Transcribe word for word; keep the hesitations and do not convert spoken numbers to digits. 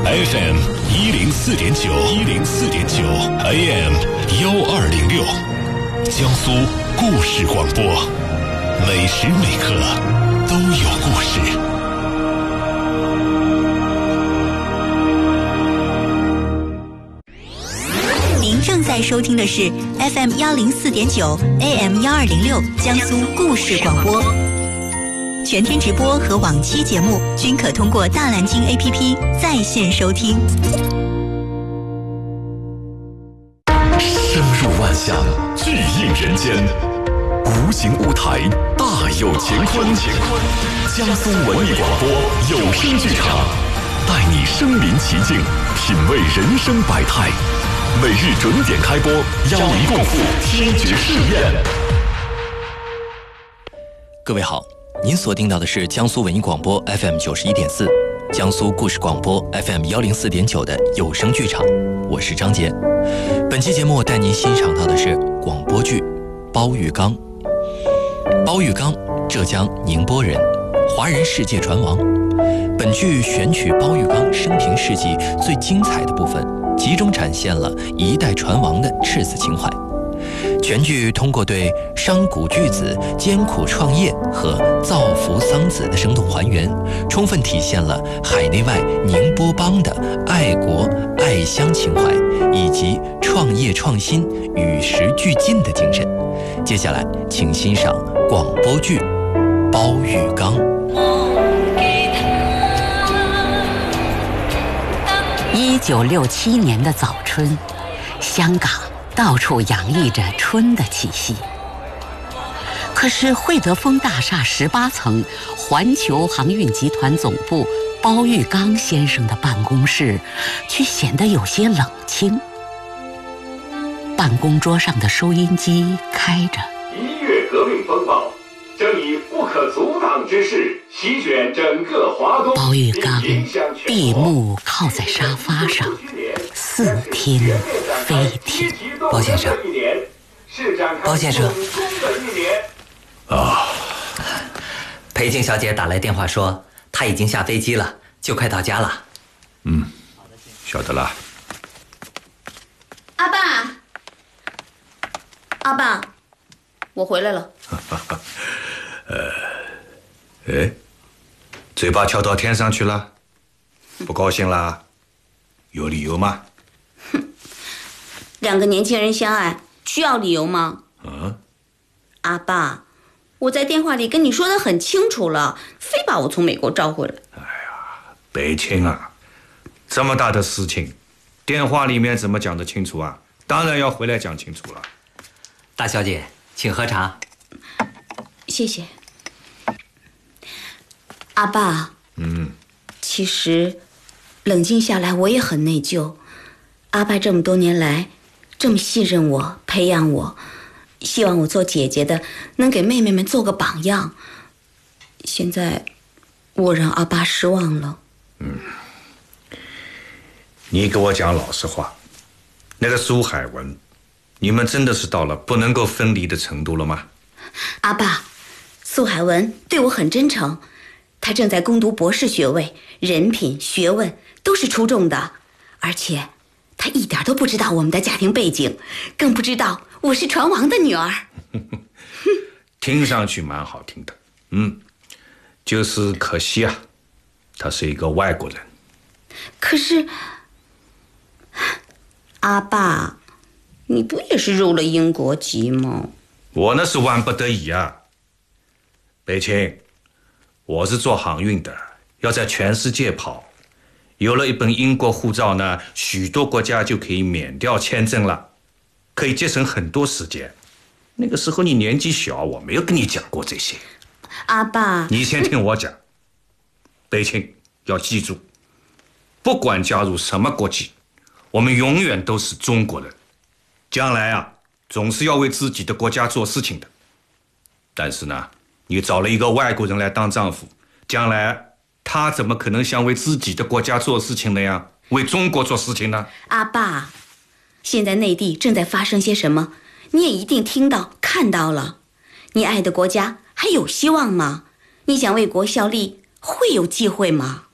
F M 一零四点九，一零四点九 A M 幺二零六，江苏故事广播，每时每刻都有故事。 您正在收听的是 F M 幺零四点九 A M 幺二零六江苏故事广播。全天直播和往期节目均可通过大蓝鲸 A P P 在线收听。 声入万象，巨映人间，无形舞台大有乾坤。江苏文艺广播有声剧场，带你身临其境，品味人生百态。每日准点开播，邀您共赴听觉试验。 各位好，您所听到的是江苏文艺广播 F M 九十一点四，江苏故事广播 F M 幺零四点九的有声剧场，我是张杰。本期节目带您欣赏到的是广播剧《包玉刚》。包玉刚，浙江宁波人，华人世界船王。本剧选取包玉刚生平事迹最精彩的部分，集中展现了一代船王的赤子情怀。全剧通过对商贾巨子艰苦创业和造福桑梓的生动还原，充分体现了海内外宁波帮的爱国爱乡情怀以及创业创新与时俱进的精神。接下来请欣赏广播剧《包玉刚》。 一九六七年的早春，香港到处洋溢着春的气息。可是惠德丰大厦十八层环球航运集团总部包玉刚先生的办公室却显得有些冷清。办公桌上的收音机开着， 一月革命风暴正以不可阻挡之势席卷整个华东。 包玉刚闭目靠在沙发上，似听非听。 包先生，包先生， 啊， 裴静小姐打来电话说，她已经下飞机了，就快到家了。 嗯，晓得了。 阿爸，阿爸，我回来了。 呃，哎，嘴巴翘到天上去了，不高兴啦？有理由吗？ 哼，两个年轻人相爱，需要理由吗？ 嗯， 阿爸，我在电话里跟你说的很清楚了，非把我从美国召回来。 哎呀，北青啊，这么大的事情，电话里面怎么讲得清楚啊？当然要回来讲清楚了。 大小姐，请喝茶。 谢谢。阿爸， 嗯， 其实冷静下来我也很内疚。阿爸这么多年来这么信任我，培养我，希望我做姐姐的能给妹妹们做个榜样。现在我让阿爸失望了。 嗯，你给我讲老实话，那个苏海文，你们真的是到了不能够分离的程度了吗？ 阿爸，苏海文对我很真诚，他正在攻读博士学位，人品学问都是出众的，而且他一点都不知道我们的家庭背景，更不知道我是船王的女儿。 听上去蛮好听的，嗯，就是可惜啊，他是一个外国人。 可是阿爸，你不也是入了英国籍吗？ 我那是万不得已啊。北青，我是做航运的，要在全世界跑，有了一本英国护照呢，许多国家就可以免掉签证了，可以节省很多时间。那个时候你年纪小，我没有跟你讲过这些。 阿爸， 你先听我讲。北青，要记住，不管加入什么国籍，我们永远都是中国人，将来啊总是要为自己的国家做事情的。但是呢，你找了一个外国人来当丈夫，将来他怎么可能想为自己的国家做事情呢呀？为中国做事情呢？ 阿爸，现在内地正在发生些什么，你也一定听到看到了。你爱的国家还有希望吗？你想为国效力，会有机会吗？